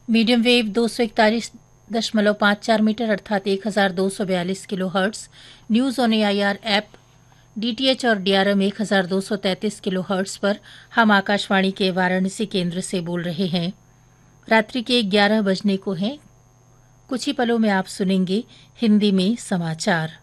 Medium wave 241.54 metre अर्थात 1242 kilo hertz. News on AIR app, DTH और DRM 1233 kilo hertz पर हम आकाशवाणी के वाराणसी केंद्र से बोल रहे हैं। रात्रि के 11 बजने को हैं। कुछ ही पलों में आप सुनेंगे हिंदी में समाचार।